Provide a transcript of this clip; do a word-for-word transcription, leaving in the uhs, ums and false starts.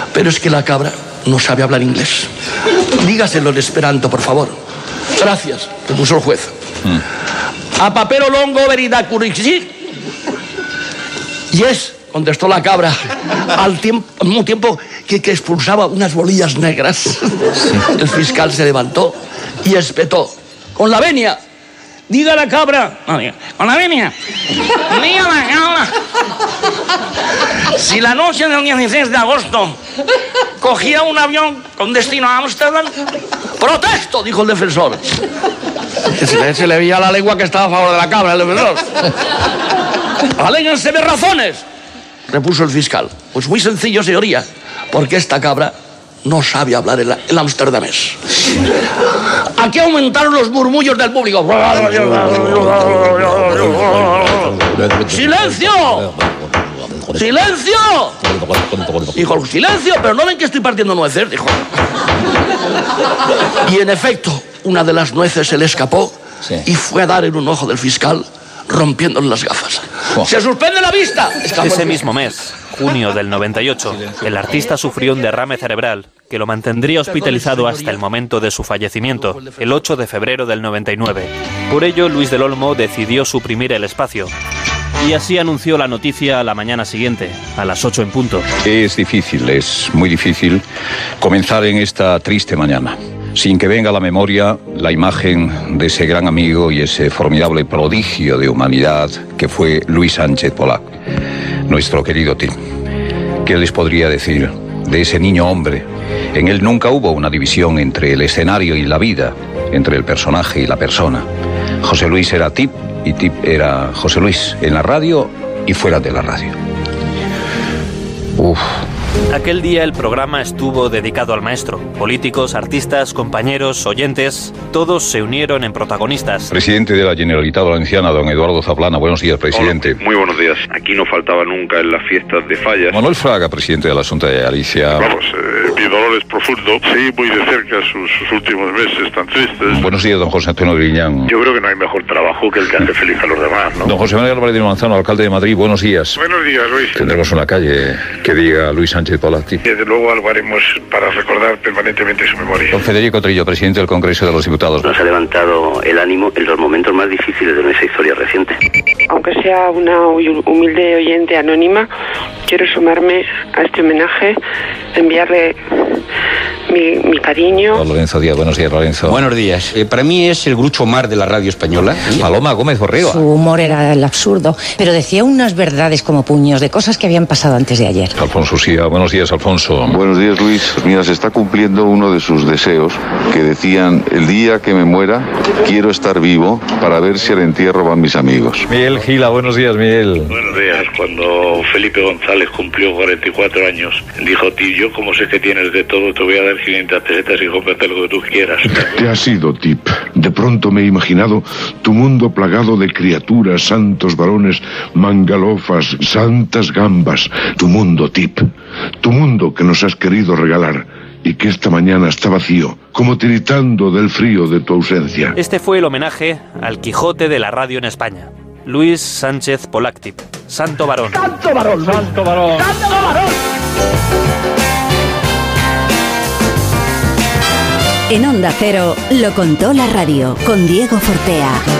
Pero es que la cabra no sabe hablar inglés. Dígaselo en esperanto, por favor. Gracias, repuso el juez. Mm. A papero longo verida curixi. Yes, contestó la cabra, al, tiempo, al mismo tiempo que, que expulsaba unas bolillas negras. Sí. El fiscal se levantó y espetó. Con la venia. Diga la cabra. No, diga. Con la venia. Diga la cabra. Si la noche del dieciséis de agosto cogía un avión con destino a Ámsterdam, protesto, dijo el defensor. Se le, se le veía la lengua que estaba a favor de la cabra, el defensor. Aléguense de razones, repuso el fiscal. Pues muy sencillo, señoría, porque esta cabra no sabe hablar el, el amsterdamés. Aquí aumentaron los murmullos del público. ¡Silencio! ¡Silencio! Dijo, silencio, pero no ven que estoy partiendo nueces, dijo. Y en efecto, una de las nueces se le escapó sí. y fue a dar en un ojo del fiscal, rompiéndole las gafas. Oh. ¡Se suspende la vista! Ese mismo mes, junio del noventa y ocho, el artista sufrió un derrame cerebral que lo mantendría hospitalizado hasta el momento de su fallecimiento, el ocho de febrero del noventa y nueve. Por ello, Luis del Olmo decidió suprimir el espacio. Y así anunció la noticia a la mañana siguiente, a las ocho en punto. Es difícil, es muy difícil comenzar en esta triste mañana sin que venga a la memoria la imagen de ese gran amigo y ese formidable prodigio de humanidad que fue Luis Sánchez Pollack, nuestro querido Tim. ¿Qué les podría decir de ese niño hombre? En él nunca hubo una división entre el escenario y la vida, entre el personaje y la persona. José Luis era Tip y Tip era José Luis, en la radio y fuera de la radio. Uf. Aquel día el programa estuvo dedicado al maestro. Políticos, artistas, compañeros, oyentes, todos se unieron en protagonistas. Presidente de la Generalitat Valenciana, don Eduardo Zaplana. Buenos días, presidente. Hola, muy buenos días. Aquí no faltaba nunca en las fiestas de Fallas. Manuel Fraga, presidente de la Junta de Galicia. Vamos, eh, mi dolor es profundo. Sí, muy de cerca sus, sus últimos meses tan tristes. Buenos días, don José Antonio Griñán. Yo creo que no hay mejor trabajo que el que hace feliz a los demás, ¿no? Don José Manuel Álvarez de Manzano, alcalde de Madrid. Buenos días. Buenos días, Luis. Tendremos una calle que diga Luis Sánchez Pollack. Desde luego algo haremos para recordar permanentemente su memoria. Don Federico Trillo, presidente del Congreso de los Diputados. Nos ha levantado el ánimo en los momentos más difíciles de nuestra historia reciente. Aunque sea una humilde oyente anónima, quiero sumarme a este homenaje, enviarle mi, mi cariño. Don Lorenzo Díaz, buenos días, Lorenzo. Buenos días. Eh, para mí es el Groucho Marx de la radio española. Paloma Gómez Borrego. Su humor era el absurdo, pero decía unas verdades como puños de cosas que habían pasado antes de ayer. Alfonso Sía, buenos días, Alfonso. Buenos días, Luis. Mira, se está cumpliendo uno de sus deseos, que decían, el día que me muera, quiero estar vivo para ver si al entierro van mis amigos. Miguel Gila, buenos días, Miguel. Buenos días. Cuando Felipe González cumplió cuarenta y cuatro años, dijo, tío, yo como sé que tienes de todo, te voy a dar quinientas pesetas y cómprate lo que tú quieras. ¿Qué ha sido, Tip? De pronto me he imaginado tu mundo plagado de criaturas, santos varones, mangalofas, santas gambas. Tu mundo, Tip. Tu mundo que nos has querido regalar y que esta mañana está vacío, como tiritando del frío de tu ausencia. Este fue el homenaje al Quijote de la radio en España. Luis Sánchez Pollack Tip. Santo varón. ¡Santo varón! ¡Santo varón! ¡Santo varón! En Onda Cero, lo contó la radio, con Diego Fortea.